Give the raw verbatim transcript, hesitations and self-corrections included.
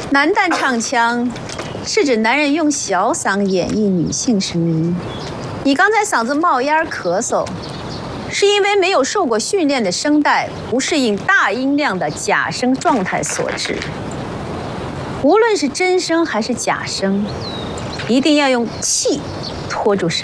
男旦唱腔是指男人用小嗓演绎女性声音。你刚才嗓子冒烟咳嗽，是因为没有受过训练的声带不适应大音量的假声状态所致。无论是真声还是假声，一定要用气拖住声。